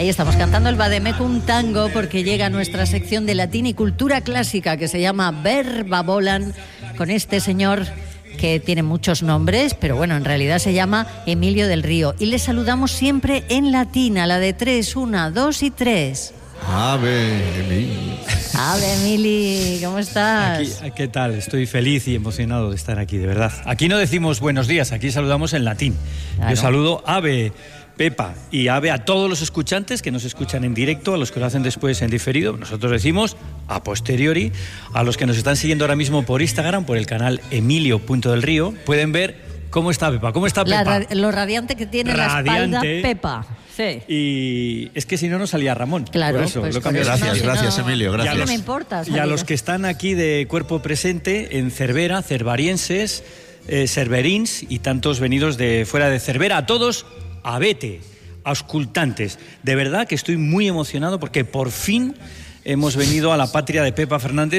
Ahí estamos cantando el Vademecum Tango porque llega nuestra sección de latín y cultura clásica que se llama Verba Volant, con este señor que tiene muchos nombres, pero bueno, en realidad se llama Emilio del Río. Y le saludamos siempre en latín, a la de 3, 1, 2 y 3. Ave Emili. Ave Emili, ¿cómo estás? ¿Qué tal? Estoy feliz y emocionado de estar aquí, de verdad. Aquí no decimos buenos días, aquí saludamos en latín. Claro. Yo saludo Ave Pepa y Ave a todos los escuchantes que nos escuchan en directo, a los que lo hacen después en diferido. Nosotros decimos a posteriori. A los que nos están siguiendo ahora mismo por Instagram, por el canal Emilio.delrío, pueden ver cómo está Pepa. ¿Cómo está Pepa? Lo radiante que tiene la espalda Pepa. Sí. Y es que si no, no salía Ramón. Claro, por eso, pues por eso. Gracias, Emilio, gracias. No me importa. Y a los que están aquí de cuerpo presente en Cervera, cervarienses, cerverins y tantos venidos de fuera de Cervera, a todos, abete, auscultantes. De verdad que estoy muy emocionado porque por fin hemos venido a la patria de Pepa Fernández.